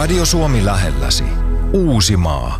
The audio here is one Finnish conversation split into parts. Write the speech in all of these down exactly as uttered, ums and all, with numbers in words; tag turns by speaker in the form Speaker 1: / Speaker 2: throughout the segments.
Speaker 1: Radio Suomi lähelläsi. Uusimaa.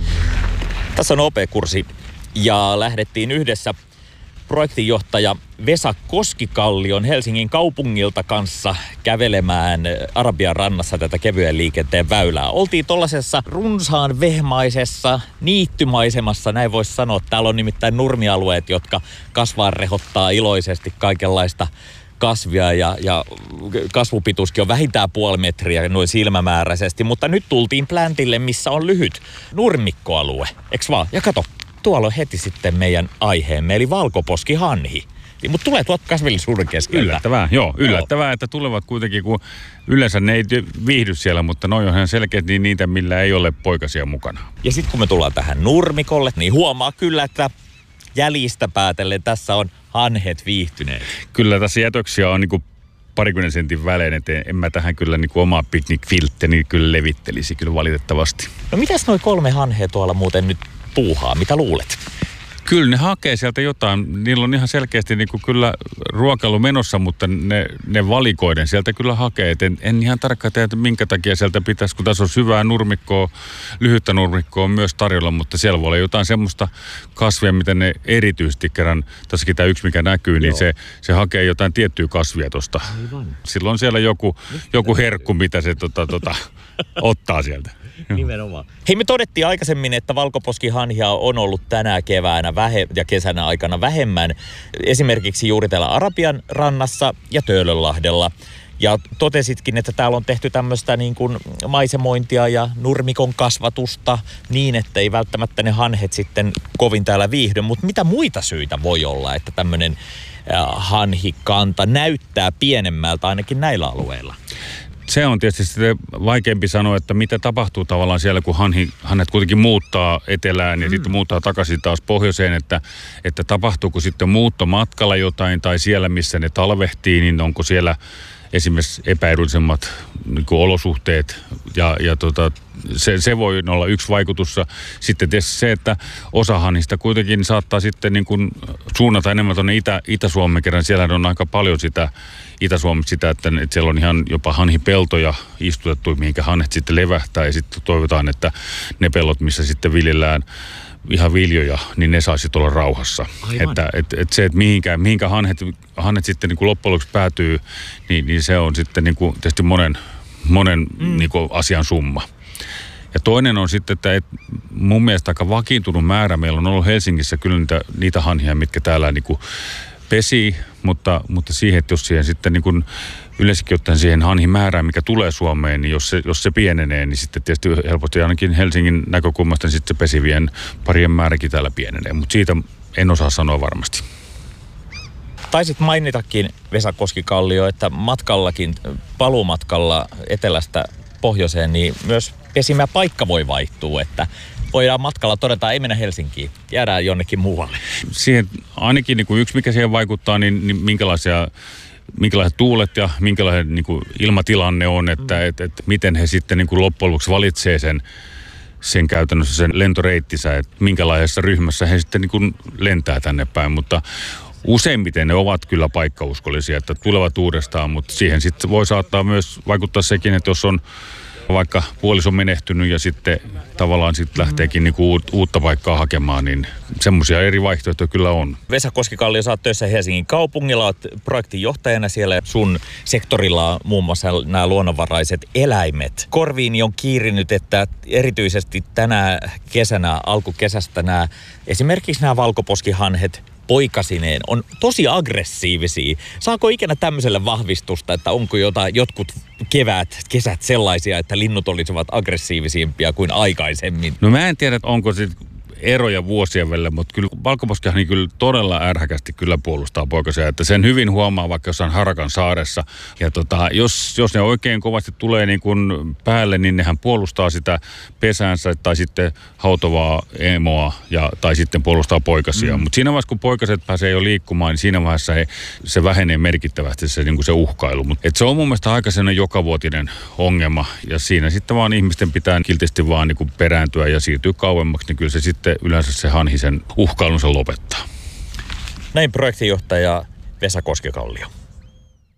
Speaker 2: Tässä on O P-kurssi ja lähdettiin yhdessä projektinjohtaja Vesa Koskikallion Helsingin kaupungilta kanssa kävelemään Arabian rannassa tätä kevyen liikenteen väylää. Oltiin tollasessa runsaan vehmaisessa niittymaisemassa, näin voisi sanoa. Täällä on nimittäin nurmialueet, jotka kasvaa rehottaa iloisesti kaikenlaista kasvia ja, ja kasvupituuskin on vähintään puoli metriä noin silmämääräisesti. Mutta nyt tultiin pläntille, missä on lyhyt nurmikkoalue. Eks vaan? Ja kato, tuolla on heti sitten meidän aiheemme, eli valkoposkihanhi. Mutta tulee tuolta kasvillisuuden keskeltä.
Speaker 3: Yllättävää, joo. Yllättävää, joo. Että tulevat kuitenkin, kun yleensä ne ei viihdy siellä, mutta noi on ihan selkeät niin niitä, millä ei ole poikasia mukana.
Speaker 2: Ja sitten kun me tullaan tähän nurmikolle, niin huomaa kyllä, että jäljistä päätellen tässä on hanhet viihtyneet.
Speaker 3: Kyllä tässä jätöksiä on niinku parikymmenen sentin välein, että en mä tähän kyllä niinku omaa piknikviltteni kyllä levittelisi kyllä valitettavasti.
Speaker 2: No mitäs noi kolme hanhea tuolla muuten nyt puuhaa, mitä luulet?
Speaker 3: Kyllä ne hakee sieltä jotain. Niillä on ihan selkeästi niin kuin kyllä ruokailu menossa, mutta ne, ne valikoiden sieltä kyllä hakee. En, en ihan tarkkaan tiedä, minkä takia sieltä pitäisi, kun tässä on syvää nurmikkoa, lyhyttä nurmikkoa myös tarjolla, mutta siellä voi olla jotain semmoista kasvia, mitä ne erityisesti kerran, tässäkin tämä yksi mikä näkyy, niin se, se hakee jotain tiettyä kasvia tuosta. Silloin on siellä joku, joku herkku, mitä se tota, tota, ottaa sieltä.
Speaker 2: Nimenomaan. Hei, me todettiin aikaisemmin, että valkoposkihanhia on ollut tänä keväänä vähe- ja kesänä aikana vähemmän. Esimerkiksi juuri täällä Arabian rannassa ja Töölönlahdella. Ja totesitkin, että täällä on tehty tämmöistä niin kuin maisemointia ja nurmikon kasvatusta niin, että ei välttämättä ne hanhet sitten kovin täällä viihdy. Mutta mitä muita syitä voi olla, että tämmöinen hanhikanta näyttää pienemmältä ainakin näillä alueilla?
Speaker 3: Se on tietysti vaikeampi sanoa, että mitä tapahtuu tavallaan siellä, kun hanhi, hanhet kuitenkin muuttaa etelään ja mm. sitten muuttaa takaisin taas pohjoiseen, että, että tapahtuuko sitten muuttomatkalla jotain tai siellä, missä ne talvehtii, niin onko siellä esimerkiksi epäedullisemmat niin kuin olosuhteet ja, ja tota, se, se voi olla yksi vaikutus. Sitten tietysti se, että osa hanhista kuitenkin saattaa sitten niin kuin suunnata enemmän tuonne Itä, Itä-Suomen kerran. Siellä on aika paljon sitä Itä-Suomessa sitä, että, että siellä on ihan jopa hanhipeltoja istutettu, mihinkä hanhet sitten levähtää ja sitten toivotaan, että ne pellot, missä sitten viljellään ihan viljoja, niin ne saisi olla rauhassa. Että et, et se, että mihinkä, mihinkä hanhet, hanhet sitten niin kuin loppujen lopuksi päätyy, niin, niin se on sitten niin kuin tietysti monen, monen mm. niin kuin asian summa. Ja toinen on sitten, että et mun mielestä aika vakiintunut määrä. Meillä on ollut Helsingissä kyllä niitä, niitä hanhia, mitkä täällä niin kuin pesii, mutta, mutta siihen, että jos siihen sitten niin kuin yleensäkin ottaen siihen hanhimäärään, mikä tulee Suomeen, niin jos se, jos se pienenee, niin sitten tietysti helposti ainakin Helsingin näkökulmasta niin sitten se pesivien parien määräkin täällä pienenee. Mutta siitä en osaa sanoa varmasti.
Speaker 2: Taisit mainitakin, Vesa Koskikallio, että matkallakin, paluumatkalla etelästä pohjoiseen, niin myös pesimäpaikka voi vaihtua, että voidaan matkalla todeta, ei mennä Helsinkiin, jäädään jonnekin muualle.
Speaker 3: Siihen ainakin niin kuin yksi, mikä siihen vaikuttaa, niin, niin minkälaisia, minkälaiset tuulet ja minkälainen niin kuin ilmatilanne on, että mm. et, et miten he sitten niin kuin loppujen lopuksi valitsee sen, sen käytännössä sen lentoreittinsä, että minkälaisessa ryhmässä he sitten niin kuin lentää tänne päin, mutta useimmiten ne ovat kyllä paikkauskollisia, että tulevat uudestaan, mutta siihen sitten voi saattaa myös vaikuttaa sekin, että jos on vaikka puoliso menehtynyt ja sitten tavallaan sitten lähteekin niinku uutta paikkaa hakemaan, niin semmoisia eri vaihtoehtoja kyllä on.
Speaker 2: Vesa Koskikallio, sä oot töissä Helsingin kaupungilla, oot projektinjohtajana siellä. Sun sektorilla on muun muassa nämä luonnonvaraiset eläimet. Korviini on kiirinyt, että erityisesti tänä kesänä, alkukesästä nämä, esimerkiksi nämä valkoposkihanhet poikasineen on tosi aggressiivisia. Saako ikinä tämmöiselle vahvistusta, että onko jotain, jotkut kevät, kesät sellaisia, että linnut olisivat aggressiivisimpia kuin aikaisemmin?
Speaker 3: No mä en tiedä, onko se eroja vuosien välillä, mutta kyllä valkoposkihan niin kyllä todella ärhäkästi kyllä puolustaa poikasia, että sen hyvin huomaa vaikka jossain Harakan saaressa. Ja tota, jos, jos ne oikein kovasti tulee niin kuin päälle, niin nehän puolustaa sitä pesäänsä tai sitten hautovaa emoa ja, tai sitten puolustaa poikasia. Mm. Mutta siinä vaiheessa, kun poikaset pääsee jo liikkumaan, niin siinä vaiheessa he, se vähenee merkittävästi se, niin kuin se uhkailu. Mut, et se on mun mielestä aika sellainen jokavuotinen ongelma ja siinä sitten vaan ihmisten pitää kiltisti vaan niin kuin perääntyä ja siirtyä kauemmaksi, niin kyllä se sitten yleensä se hanhi sen uhkailunsa lopettaa.
Speaker 2: Näin projektinjohtaja Vesa Koskikallio.